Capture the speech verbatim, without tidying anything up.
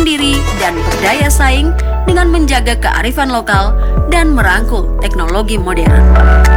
mandiri dan berdaya saing dengan menjaga kearifan lokal dan merangkul teknologi modern.